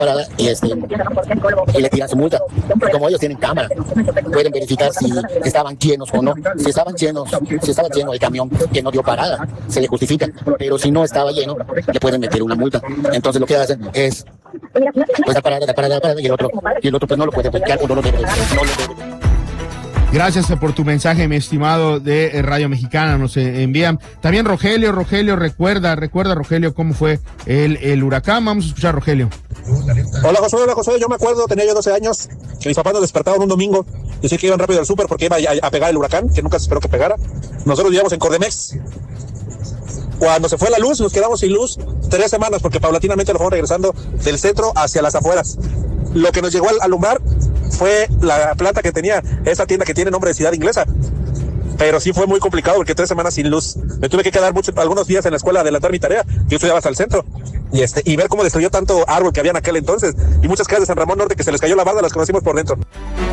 parada y le tiran su multa. Como ellos tienen cámara, pueden verificar si estaban llenos o no. Si estaba lleno el camión que no dio parada, se le justifica. Pero si no estaba lleno, le pueden meter una multa. Entonces lo que hacen es pues la parada, y el otro pues no lo puede aplicar o no lo debe. Gracias por tu mensaje, mi estimado de Radio Mexicana. Nos envían también Rogelio, recuerda Rogelio cómo fue el huracán. Vamos a escuchar a Rogelio. Hola Josué, yo me acuerdo, tenía yo 12 años, que mis papás nos despertaron un domingo, decían que iban rápido al súper porque iba a pegar el huracán, que nunca se esperó que pegara. Nosotros vivíamos en Cordemex. Cuando se fue la luz, nos quedamos sin luz 3 semanas porque paulatinamente lo fuimos regresando del centro hacia las afueras. Lo que nos llegó a alumbrar fue la planta que tenía esa tienda que tiene nombre de Ciudad Inglesa. Pero sí fue muy complicado porque 3 semanas sin luz. Me tuve que quedar algunos días en la escuela a adelantar mi tarea. Yo estudiaba hasta el centro. Y ver cómo destruyó tanto árbol que había en aquel entonces. Y muchas casas de San Ramón Norte que se les cayó la barda, las conocimos por dentro.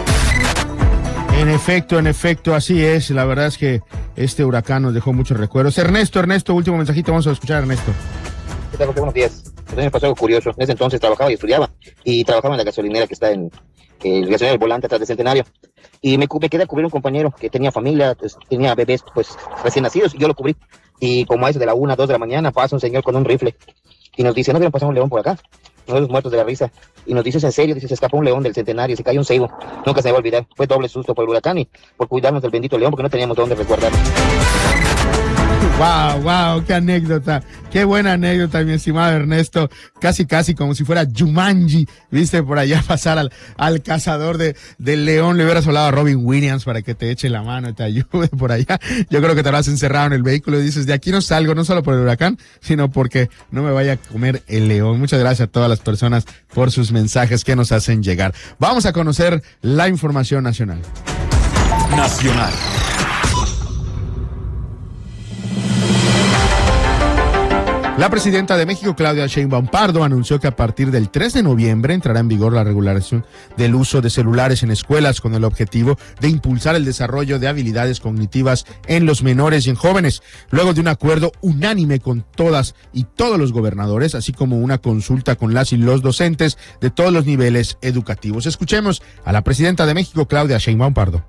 En efecto, así es. La verdad es que este huracán nos dejó muchos recuerdos. Ernesto, último mensajito. Vamos a escuchar a Ernesto. ¿Qué tal, José? Buenos días. Pues a mí me pasó algo curioso. En ese entonces trabajaba y estudiaba. Y trabajaba en la gasolinera que está en el gasolinero del Volante atrás del Centenario. Y me quedé a cubrir un compañero que tenía familia, pues, tenía bebés pues recién nacidos, y yo lo cubrí. Y como a eso de la 1, 2 de la mañana pasa un señor con un rifle y nos dice, ¿no vieron pasar un león por acá? Nosotros muertos de la risa. Y nos dice, ¿en serio? Dice, se escapó un león del Centenario, se cayó un ceibo. Nunca se me va a olvidar. Fue doble susto por el huracán y por cuidarnos del bendito león porque no teníamos dónde resguardarnos. Wow, qué anécdota, qué buena anécdota, mi estimado Ernesto, casi como si fuera Jumanji, viste por allá pasar al cazador del león. Le hubieras hablado a Robin Williams para que te eche la mano y te ayude por allá. Yo creo que te habrás encerrado en el vehículo y dices, de aquí no salgo, no solo por el huracán, sino porque no me vaya a comer el león. Muchas gracias a todas las personas por sus mensajes que nos hacen llegar. Vamos a conocer la información nacional. La presidenta de México, Claudia Sheinbaum Pardo, anunció que a partir del 3 de noviembre entrará en vigor la regulación del uso de celulares en escuelas con el objetivo de impulsar el desarrollo de habilidades cognitivas en los menores y en jóvenes, luego de un acuerdo unánime con todas y todos los gobernadores, así como una consulta con las y los docentes de todos los niveles educativos. Escuchemos a la presidenta de México, Claudia Sheinbaum Pardo.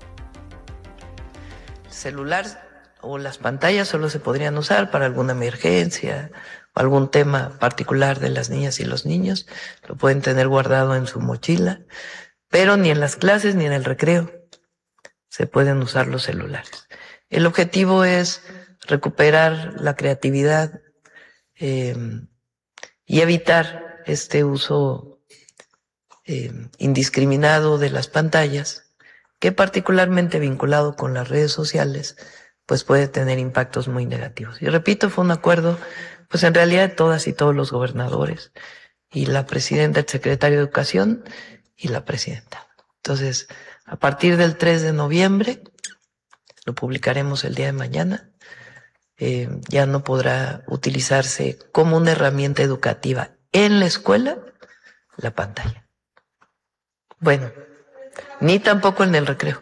Celular o las pantallas solo se podrían usar para alguna emergencia o algún tema particular de las niñas y los niños. Lo pueden tener guardado en su mochila, pero ni en las clases ni en el recreo se pueden usar los celulares. El objetivo es recuperar la creatividad y evitar este uso indiscriminado de las pantallas, que particularmente vinculado con las redes sociales pues puede tener impactos muy negativos. Y repito, fue un acuerdo, pues en realidad de todas y todos los gobernadores, y la presidenta, el secretario de Educación y la presidenta. Entonces, a partir del 3 de noviembre, lo publicaremos el día de mañana, ya no podrá utilizarse como una herramienta educativa en la escuela la pantalla. Bueno, ni tampoco en el recreo.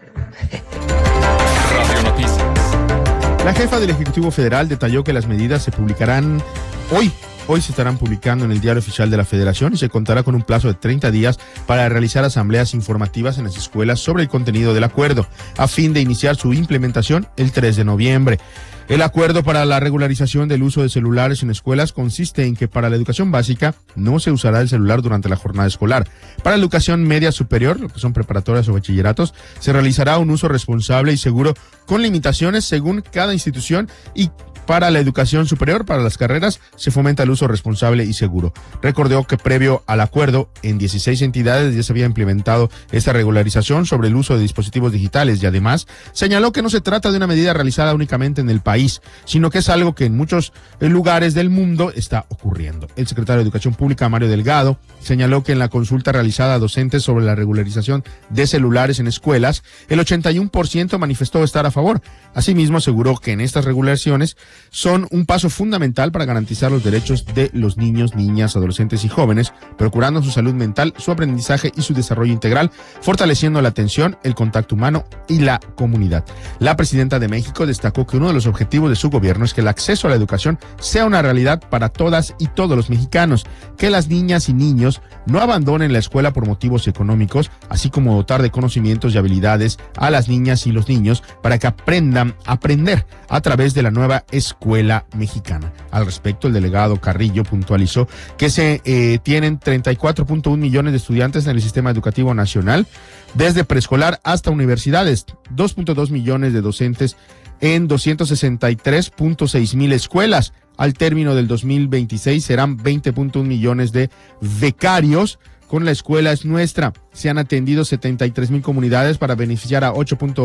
Radio Noticias. La jefa del Ejecutivo Federal detalló que las medidas se publicarán hoy. Hoy se estarán publicando en el Diario Oficial de la Federación y se contará con un plazo de 30 días para realizar asambleas informativas en las escuelas sobre el contenido del acuerdo, a fin de iniciar su implementación el 3 de noviembre. El acuerdo para la regularización del uso de celulares en escuelas consiste en que para la educación básica no se usará el celular durante la jornada escolar. Para la educación media superior, lo que son preparatorias o bachilleratos, se realizará un uso responsable y seguro con limitaciones según cada institución, y para la educación superior, para las carreras, se fomenta el uso responsable y seguro. Recordó que previo al acuerdo, en 16 entidades ya se había implementado esta regularización sobre el uso de dispositivos digitales, y además señaló que no se trata de una medida realizada únicamente en el país, sino que es algo que en muchos lugares del mundo está ocurriendo. El secretario de Educación Pública, Mario Delgado, señaló que en la consulta realizada a docentes sobre la regularización de celulares en escuelas, el 81% manifestó estar a favor. Asimismo, aseguró que en estas regulaciones son un paso fundamental para garantizar los derechos de los niños, niñas, adolescentes y jóvenes, procurando su salud mental, su aprendizaje y su desarrollo integral, fortaleciendo la atención, el contacto humano y la comunidad. La presidenta de México destacó que uno de los objetivos de su gobierno es que el acceso a la educación sea una realidad para todas y todos los mexicanos, que las niñas y niños no abandonen la escuela por motivos económicos, así como dotar de conocimientos y habilidades a las niñas y los niños para que aprendan a aprender a través de la nueva escuela mexicana. Al respecto, el delegado Carrillo puntualizó que se tienen 34.1 millones de estudiantes en el sistema educativo nacional, desde preescolar hasta universidades, 2.2 millones de docentes en 263.6 mil escuelas. Al término del 2026 serán 20.1 millones de becarios. Con La Escuela es Nuestra se han atendido 73,000 comunidades para beneficiar a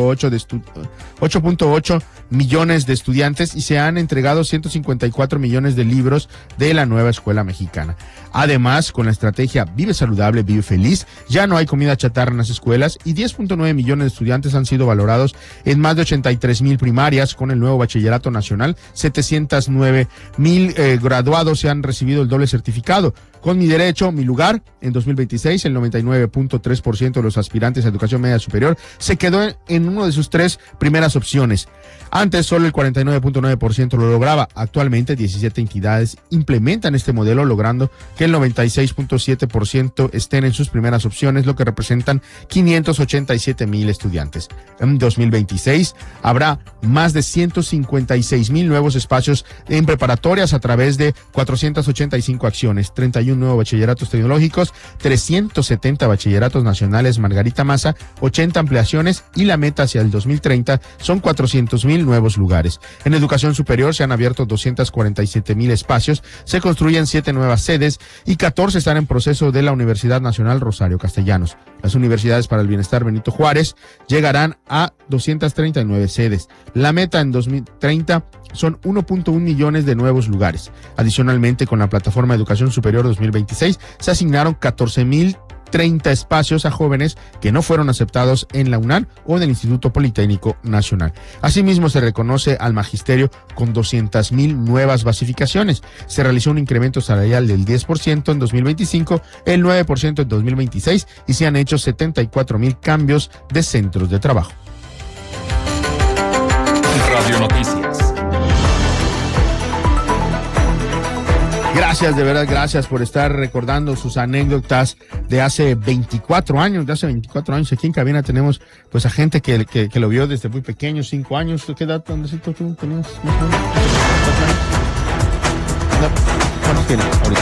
8.8 millones de estudiantes y se han entregado 154 millones de libros de la nueva escuela mexicana. Además, con la estrategia Vive Saludable, Vive Feliz, ya no hay comida chatarra en las escuelas y 10.9 millones de estudiantes han sido valorados en más de 83,000 primarias. Con el nuevo Bachillerato Nacional, 709,000 graduados se han recibido el doble certificado. Con Mi Derecho, Mi Lugar, en 2026, el 99.3% de los aspirantes a educación media superior se quedó en una de sus 3 primeras opciones. Antes, solo el 49.9% lo lograba. Actualmente, 17 entidades implementan este modelo, logrando que el 96.7% estén en sus primeras opciones, lo que representan 587,000 estudiantes. En 2026, habrá más de 156,000 nuevos espacios en preparatorias a través de 485 acciones, 31 nuevos bachilleratos tecnológicos, 370 bachilleratos nacionales Margarita Maza, 80 ampliaciones y la meta hacia el 2030 son 400,000 nuevos lugares. En educación superior se han abierto 247,000 espacios, se construyen 7 nuevas sedes y 14 están en proceso de la Universidad Nacional Rosario Castellanos. Las universidades para el bienestar Benito Juárez llegarán a 239 sedes. La meta en 2030 son 1.1 millones de nuevos lugares. Adicionalmente, con la plataforma Educación Superior 2026, se asignaron 14,030 espacios a jóvenes que no fueron aceptados en la UNAM o en el Instituto Politécnico Nacional. Asimismo, se reconoce al magisterio con 200,000 nuevas basificaciones. Se realizó un incremento salarial del 10% en 2025, el 9% en 2026 y se han hecho 74,000 cambios de centros de trabajo. Radio Noticias. Gracias, de verdad, gracias por estar recordando sus anécdotas de hace 24 años. Aquí en cabina tenemos pues a gente que lo vio desde muy pequeño, 5 años. ¿Qué edad, Andresito, tú tenías? ¿Cuántos tienes ahorita?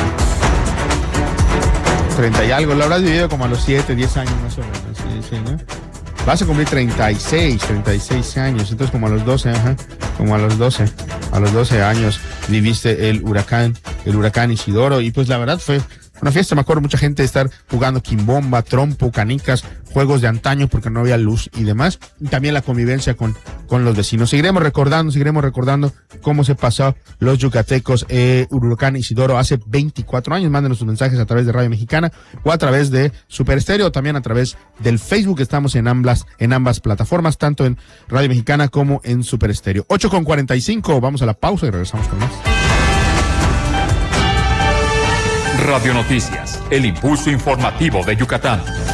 30 y algo. Lo habrás vivido como a los 7, 10 años más o menos. Sí, ¿no? Vas a cumplir 36 años, entonces como a los 12, como a los 12 años viviste el huracán Isidoro, y pues la verdad fue una fiesta. Me acuerdo mucha gente de estar jugando quimbomba, trompo, canicas, juegos de antaño porque no había luz y demás, y también la convivencia con los vecinos. Seguiremos recordando cómo se pasó los yucatecos huracán Isidoro hace 24 años. Mándenos sus mensajes a través de Radio Mexicana o a través de Super Estéreo, también a través del Facebook. Estamos en ambas plataformas, tanto en Radio Mexicana como en Super Estéreo. 8:45, vamos a la pausa y regresamos con más. Radio Noticias, el impulso informativo de Yucatán.